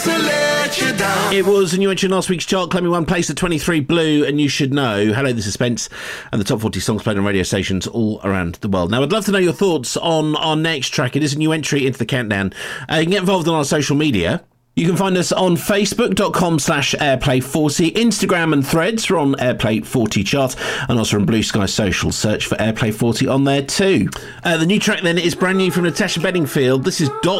to let you down. It was a new entry in last week's chart, claiming one place at 23, Blue, and You Should Know. Hello, this is Spence, and the top 40 songs played on radio stations all around the world. Now, I'd love to know your thoughts on our next track. It is a new entry into the countdown. You can get involved on our social media. You can find us on facebook.com/Airplay40, Instagram and Threads. We're on Airplay40 chart, and also on Blue Sky Social. Search for Airplay40 on there too. The new track then is brand new from Natasha Bedingfield. This is Dot.